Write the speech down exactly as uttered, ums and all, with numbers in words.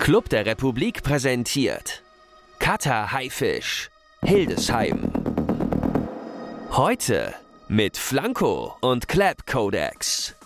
Club der Republik präsentiert Cutter Haifisch, Hildesheim. Heute mit Flanco und Clap Codex.